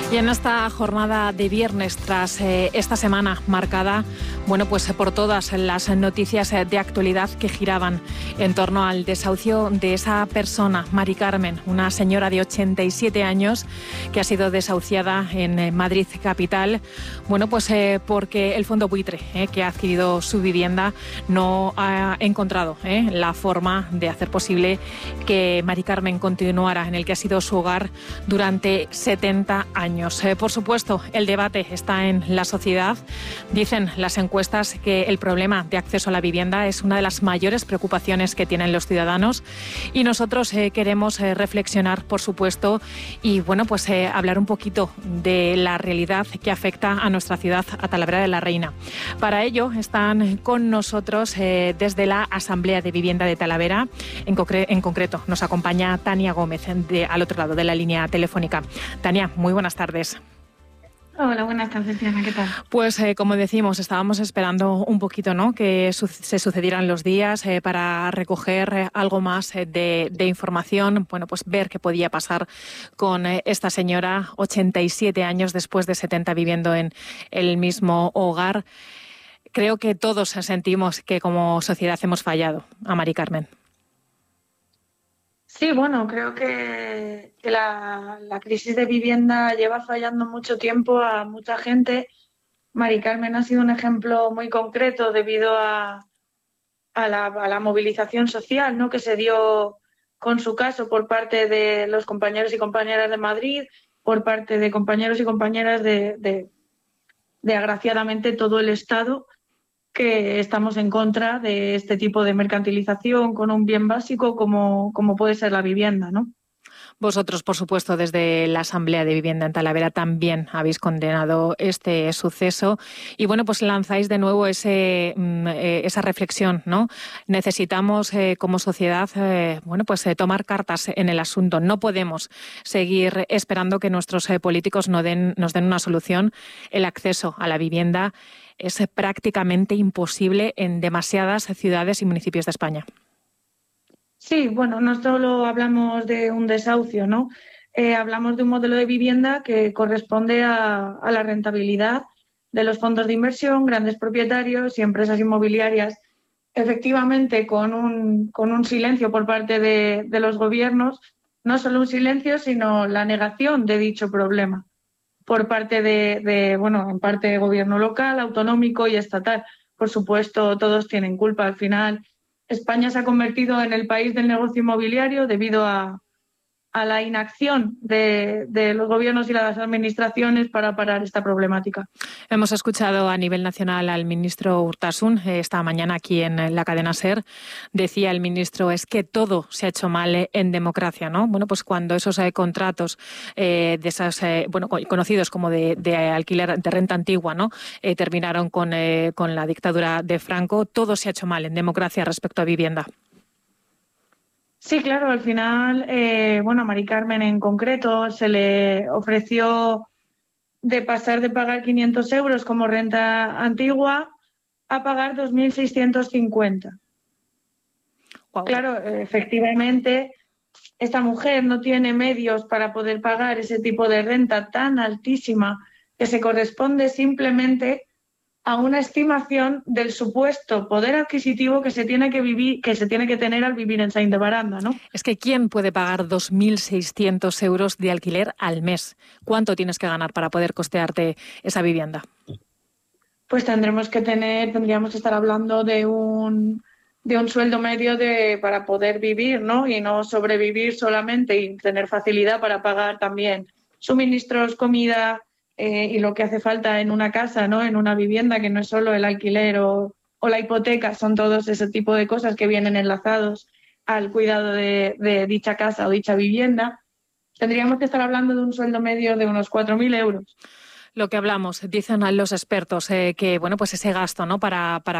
Y en esta jornada de viernes, tras esta semana marcada, pues por todas las noticias de actualidad que giraban en torno al desahucio de esa persona, Mari Carmen, una señora de 87 años que ha sido desahuciada en Madrid capital, porque el fondo buitre que ha adquirido su vivienda no ha encontrado la forma de hacer posible que Mari Carmen continuara en el que ha sido su hogar durante 70 años. Por supuesto, el debate está en la sociedad. Dicen las encuestas que el problema de acceso a la vivienda es una de las mayores preocupaciones que tienen los ciudadanos y nosotros queremos reflexionar, por supuesto, y hablar un poquito de la realidad que afecta a nuestra ciudad, a Talavera de la Reina. Para ello están con nosotros desde la Asamblea de Vivienda de Talavera. En concreto nos acompaña Tania Gómez al otro lado de la línea telefónica. Tania, muy buenas tardes. Hola, buenas tardes, Diana, ¿qué tal? Como decimos, estábamos esperando un poquito, que se sucedieran los días para recoger algo más de información, ver qué podía pasar con esta señora, 87 años después de 70 viviendo en el mismo hogar. Creo que todos sentimos que como sociedad hemos fallado a Mari Carmen. Sí, creo que la crisis de vivienda lleva fallando mucho tiempo a mucha gente. Mari Carmen ha sido un ejemplo muy concreto debido a la movilización social, que se dio con su caso por parte de los compañeros y compañeras de Madrid, por parte de compañeros y compañeras de agraciadamente todo el Estado, que estamos en contra de este tipo de mercantilización con un bien básico como puede ser la vivienda, ¿no? Vosotros, por supuesto, desde la Asamblea de Vivienda en Talavera también habéis condenado este suceso y, lanzáis de nuevo esa reflexión, ¿no? Necesitamos, como sociedad, tomar cartas en el asunto. No podemos seguir esperando que nuestros políticos nos den una solución. El acceso a la vivienda es prácticamente imposible en demasiadas ciudades y municipios de España. Sí, no solo hablamos de un desahucio, ¿no? Hablamos de un modelo de vivienda que corresponde a la rentabilidad de los fondos de inversión, grandes propietarios y empresas inmobiliarias, efectivamente con un silencio por parte de los gobiernos, no solo un silencio, sino la negación de dicho problema por parte en parte de gobierno local, autonómico y estatal. Por supuesto, todos tienen culpa. Al final, España se ha convertido en el país del negocio inmobiliario debido a la inacción de los gobiernos y las administraciones para parar esta problemática. Hemos escuchado a nivel nacional al ministro Urtasun esta mañana aquí en la cadena SER. Decía el ministro, es que todo se ha hecho mal en democracia, ¿no? Cuando esos contratos de esas, conocidos como de alquiler de renta antigua, ¿no? Terminaron con la dictadura de Franco, todo se ha hecho mal en democracia respecto a vivienda. Sí, claro, al final, a Mari Carmen en concreto se le ofreció de pasar de pagar 500 euros como renta antigua a pagar 2.650. Wow. Claro, efectivamente, esta mujer no tiene medios para poder pagar ese tipo de renta tan altísima que se corresponde simplemente a una estimación del supuesto poder adquisitivo que se tiene que tener al vivir en Saint de Baranda, ¿no? Es que ¿quién puede pagar 2.600 euros de alquiler al mes? ¿Cuánto tienes que ganar para poder costearte esa vivienda? Pues tendríamos que estar hablando de un sueldo medio para poder vivir, ¿no? Y no sobrevivir solamente y tener facilidad para pagar también suministros, comida, y lo que hace falta en una casa, ¿no? En una vivienda, que no es solo el alquiler o la hipoteca, son todos ese tipo de cosas que vienen enlazados al cuidado de dicha casa o dicha vivienda. Tendríamos que estar hablando de un sueldo medio de unos 4.000 euros. Lo que hablamos, dicen los expertos que ese gasto, ¿no? para